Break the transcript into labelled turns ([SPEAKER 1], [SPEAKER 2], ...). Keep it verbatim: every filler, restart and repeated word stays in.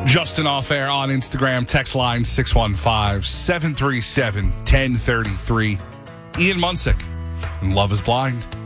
[SPEAKER 1] Justin Off Air on Instagram. Text line six one five, seven three seven, one zero three three. Ian Munsick and Love is Blind.